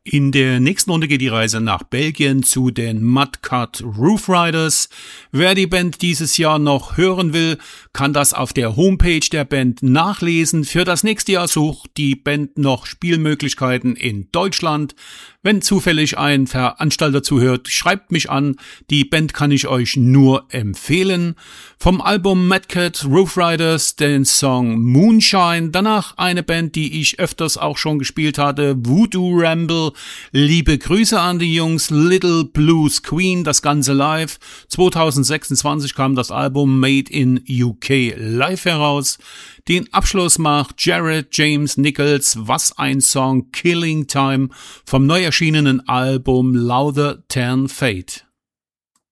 In der nächsten Runde geht die Reise nach Belgien zu den Mudcut Roof Riders. Wer die Band dieses Jahr noch hören will, kann das auf der Homepage der Band nachlesen. Für das nächste Jahr sucht die Band noch Spielmöglichkeiten in Deutschland. Wenn zufällig ein Veranstalter zuhört, schreibt mich an. Die Band kann ich euch nur empfehlen. Vom Album Mudcut Roof Riders den Song Moonshine. Danach eine Band, die ich öfters auch schon gespielt hatte, Voodoo Ramble. Liebe Grüße an die Jungs, Little Blues Queen, das Ganze live. 2026 kam das Album Made in UK live heraus. Den Abschluss macht Jared James Nichols, was ein Song, Killing Time, vom neu erschienenen Album Louder Than Fate.